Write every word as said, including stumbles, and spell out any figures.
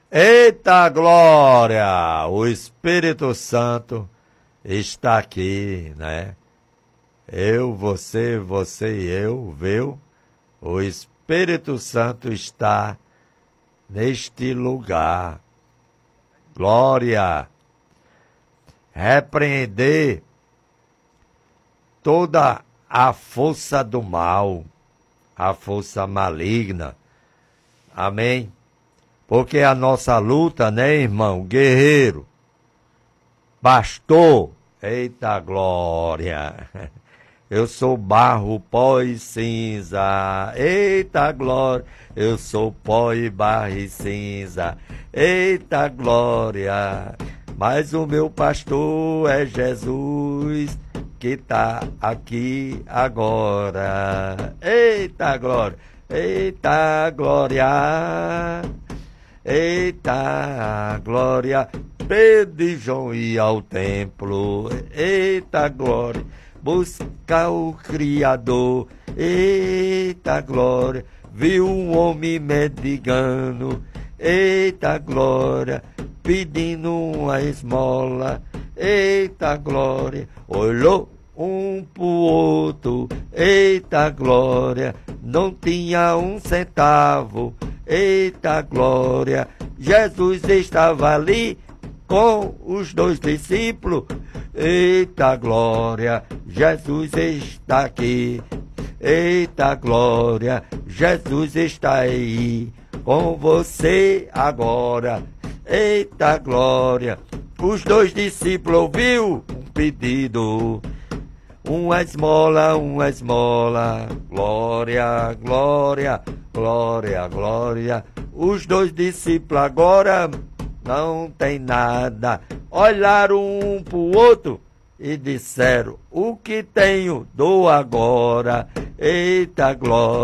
Eita glória! O Espírito Santo está aqui, né? Eu, você, você e eu, viu? O Espírito Santo está neste lugar. Glória! Repreender toda a força do mal, a força maligna. Amém? Porque a nossa luta, né, irmão? Guerreiro, pastor, eita glória! Eu sou barro, pó e cinza, eita glória! Eu sou pó e barro e cinza, eita glória! Mas o meu pastor é Jesus, que tá aqui agora. Eita glória! Eita glória! Eita glória! Pedro e João ia ao templo. Eita glória! Buscar o Criador. Eita glória! Viu um homem mendigando. Eita glória! Pedindo uma esmola. Eita glória! Olhou um pro outro. Eita glória! Não tinha um centavo. Eita glória! Jesus estava ali com os dois discípulos. Eita glória! Jesus está aqui. Eita glória! Jesus está aí com você agora. Eita glória! Os dois discípulos ouviu um pedido. Uma esmola, uma esmola. Glória, glória, glória, glória. Os dois discípulos agora não tem nada. Olharam um pro outro e disseram: o que tenho, dou agora. Eita glória.